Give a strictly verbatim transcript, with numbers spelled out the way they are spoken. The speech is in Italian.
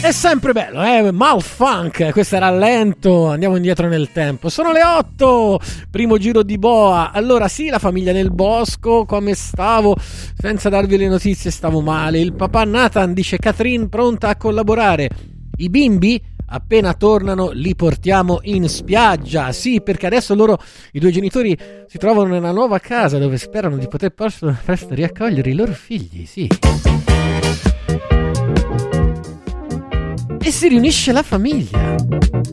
È sempre bello, eh? Malfunk, questo era lento, andiamo indietro nel tempo. Sono le otto, primo giro di boa. Allora sì, la famiglia nel bosco, come stavo? Senza darvi le notizie stavo male. Il papà Nathan dice: Catherine pronta a collaborare. I bimbi appena tornano li portiamo in spiaggia. Sì, perché adesso loro, i due genitori, si trovano nella nuova casa dove sperano di poter presto, presto riaccogliere i loro figli, sì. E si riunisce la famiglia.